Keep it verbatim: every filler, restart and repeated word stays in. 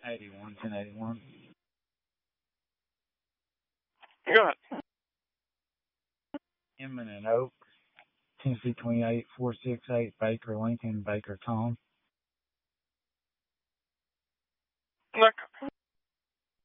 eighty-one, ten eighty-one. Go ahead. Inman and Oak, Tennessee twenty-eight, four six eight, Baker Lincoln, Baker Tom. Look.